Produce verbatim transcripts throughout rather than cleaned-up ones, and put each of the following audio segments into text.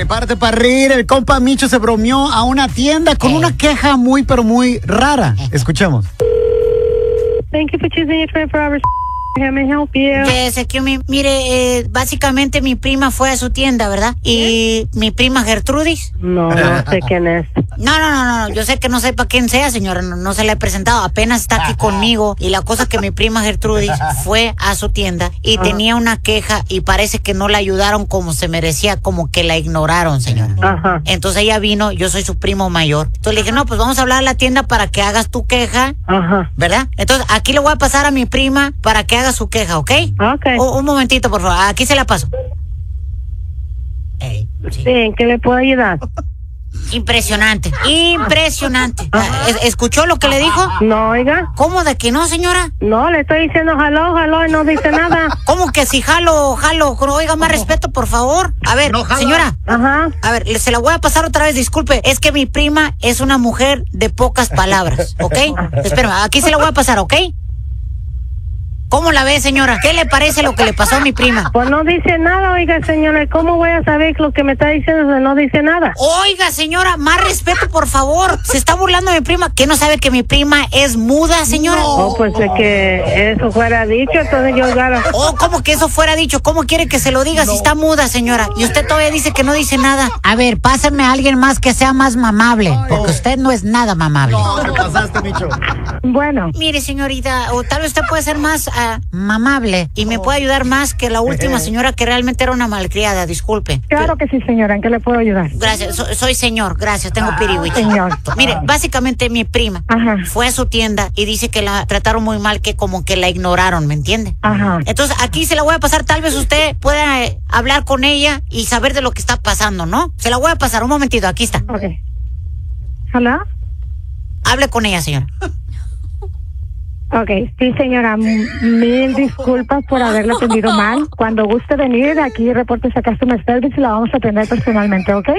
Prepárate para reír. El compa Micho se bromeó a una tienda con eh. una queja muy, pero muy rara. Escuchemos. Thank you for choosing your twenty-four hours. How may I help you? Yes, excuse me. Mire, eh, básicamente mi prima fue a su tienda, ¿verdad? Y mi prima Gertrudis. No, no sé quién es. No, no, no, no. Yo sé que no sepa quién sea, señora. No, no se le he presentado. Apenas está aquí conmigo. Y la cosa es que mi prima Gertrudis fue a su tienda y Ajá. tenía una queja y parece que no la ayudaron como se merecía, como que la ignoraron, señora. Ajá. Entonces ella vino, yo soy su primo mayor. Entonces le dije, no, pues vamos a hablar a la tienda para que hagas tu queja. Ajá. ¿Verdad? Entonces aquí le voy a pasar a mi prima para que haga su queja, ¿ok? Ok. O, un momentito, por favor. Aquí se la paso. Ey, sí. Sí, ¿en qué le puedo ayudar? Impresionante, impresionante. ¿Escuchó lo que le dijo? No, oiga. ¿Cómo de que no, señora? No, le estoy diciendo jaló, jaló y no dice nada. ¿Cómo que si jalo, jalo? Oiga, más respeto, por favor. A ver, no, señora. Ajá. A ver, se la voy a pasar otra vez, disculpe. Es que mi prima es una mujer de pocas palabras, ¿ok? Espérame, aquí se la voy a pasar, ¿ok? ¿Cómo la ve, señora? ¿Qué le parece lo que le pasó a mi prima? Pues no dice nada, oiga, señora. ¿Cómo voy a saber lo que me está diciendo si no dice nada? Oiga, señora, más respeto, por favor. Se está burlando de mi prima. ¿Qué no sabe que mi prima es muda, señora? No, oh, pues es que eso fuera dicho, entonces yo agarro. Oh, ¿cómo que eso fuera dicho? ¿Cómo quiere que se lo diga no. si está muda, señora? Y usted todavía dice que no dice nada. A ver, pásenme a alguien más que sea más mamable, porque usted no es nada mamable. No, te pasaste, Micho. Bueno. Mire, señorita, o tal vez usted puede ser más uh, mamable y me puede ayudar más que la última señora que realmente era una malcriada, disculpe. Claro que sí, señora, ¿en qué le puedo ayudar? Gracias, so, soy señor, gracias, tengo ah, pirihuichi. Señor. Mire, básicamente mi prima Ajá. fue a su tienda y dice que la trataron muy mal, que como que la ignoraron, ¿me entiende? Ajá. Entonces aquí se la voy a pasar, tal vez usted pueda eh, hablar con ella y saber de lo que está pasando, ¿no? Se la voy a pasar, un momentito, aquí está. Ok. ¿Hola? Hable con ella, señora. Ok, sí, señora, mil disculpas por haberla atendido mal. Cuando guste venir, aquí reportes a Customer Service y la vamos a atender personalmente, ¿ok?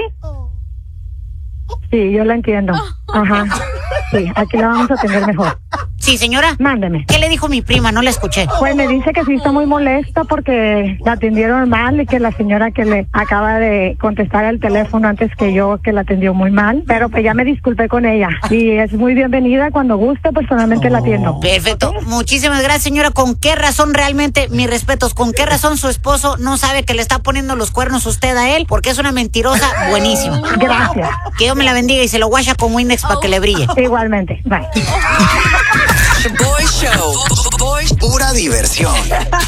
Sí, yo la entiendo. Ajá. Sí, aquí la vamos a atender mejor. Sí, señora. Mándeme. ¿Qué le dijo mi prima? No la escuché. Pues me dice que sí está muy molesta porque la atendieron mal y que la señora que le acaba de contestar el teléfono antes que yo, que la atendió muy mal. Pero pues ya me disculpé con ella. Y es muy bienvenida. Cuando guste, personalmente oh. la atiendo. Perfecto. ¿Okay? Muchísimas gracias, señora. ¿Con qué razón realmente, mis respetos, con qué razón su esposo no sabe que le está poniendo los cuernos usted a él? Porque es una mentirosa buenísima. Gracias. Que Dios me la bendiga y se lo guacha con Windex para que le brille. Igualmente. Bye. Boy Show. Boy, pura diversión.